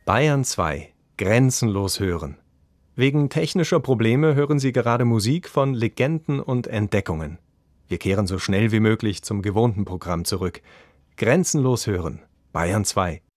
Bayern 2 Grenzenlos hören. Wegen technischer Probleme hören Sie gerade Musik von Legenden und Entdeckungen. Wir kehren so schnell wie möglich zum gewohnten Programm zurück. Grenzenlos hören. Bayern 2.